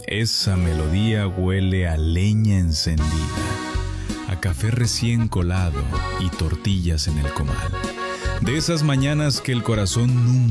Esa melodía huele a leña encendida, a café recién colado y tortillas en el comal. De esas mañanas que el corazón nunca